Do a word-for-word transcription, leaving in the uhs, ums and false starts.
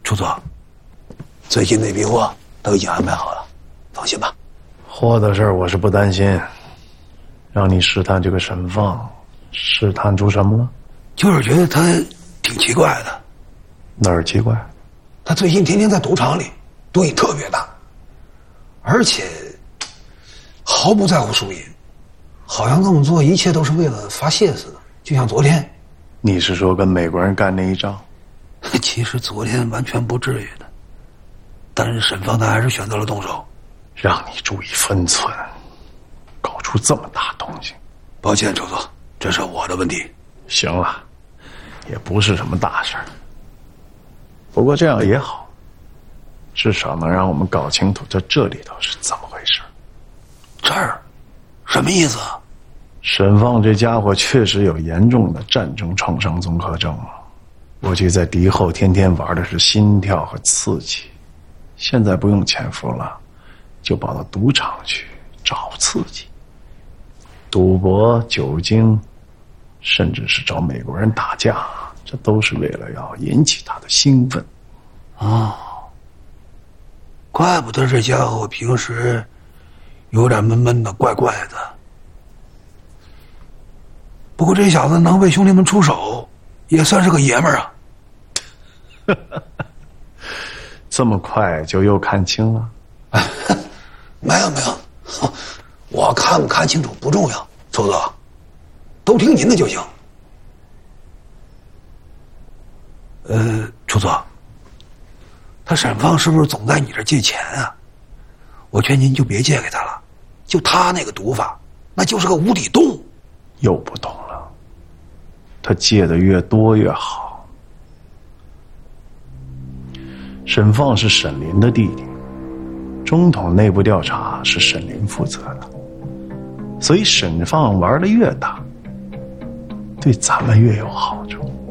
楚佐，最近那批货都已经安排好了，放心吧。 货的事儿我是不担心，让你试探这个沈放，试探出什么了？ 就是觉得他挺奇怪的。 哪儿奇怪？ 他最近天天在赌场里，赌瘾特别大，而且毫不在乎输赢，好像这么做一切都是为了发泄似的。就像昨天， 你是说跟美国人干那一仗？ 其实昨天完全不至于的，但是沈放他还是选择了动手。 让你注意分寸，搞出这么大动静。 抱歉，周总，这是我的问题。 行了，也不是什么大事儿。不过这样也好，至少能让我们搞清楚这这里头是怎么回事。 这儿，什么意思啊？ 沈放这家伙确实有严重的战争创伤综合症。过去在敌后天天玩的是心跳和刺激，现在不用潜伏了，就跑到赌场去找刺激。赌博、酒精，甚至是找美国人打架，这都是为了要引起他的兴奋。 哦，怪不得这家伙平时有点闷闷的、怪怪的。不过这小子能为兄弟们出手，也算是个爷们儿啊。 这么快就又看清了？ 没有没有，我看不看清楚不重要，楚总，都听您的就行。呃，楚总，他沈放是不是总在你这借钱啊？我劝您就别借给他了，就他那个赌法，那就是个无底洞。 又不懂了，他借的越多越好。沈放是沈林的弟弟，中统内部调查是沈林负责的，所以沈放玩的越大，对咱们越有好处。